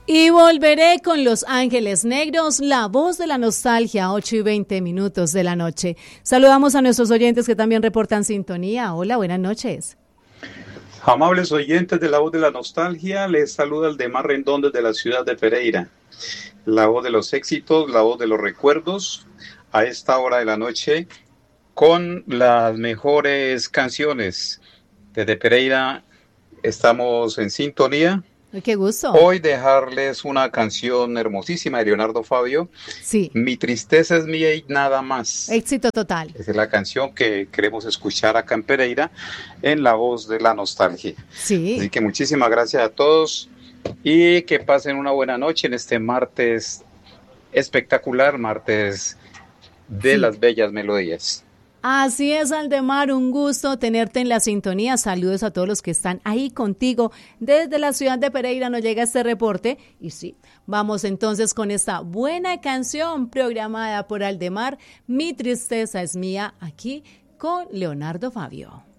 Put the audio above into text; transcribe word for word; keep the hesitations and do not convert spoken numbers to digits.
Y volveré con Los Ángeles Negros, la voz de la nostalgia, ocho y veinte minutos de la noche. Saludamos a nuestros oyentes que también reportan sintonía. Hola, buenas noches. Amables oyentes de La Voz de la Nostalgia, les saluda Aldemar Rendón desde la ciudad de Pereira. La voz de los éxitos, la voz de los recuerdos, a esta hora de la noche, con las mejores canciones. Desde Pereira estamos en sintonía. ¡Qué gusto! Hoy dejarles una canción hermosísima de Leonardo Fabio. Sí. Mi tristeza es mía y nada más. Éxito total. Esa es la canción que queremos escuchar acá en Pereira en La Voz de la Nostalgia. Sí. Así que muchísimas gracias a todos y que pasen una buena noche en este martes espectacular, martes de sí. Las bellas melodías. Así es, Aldemar, un gusto tenerte en la sintonía. Saludos a todos los que están ahí contigo. Desde la ciudad de Pereira nos llega este reporte. Y sí, vamos entonces con esta buena canción programada por Aldemar. Mi tristeza es mía, aquí con Leonardo Fabio.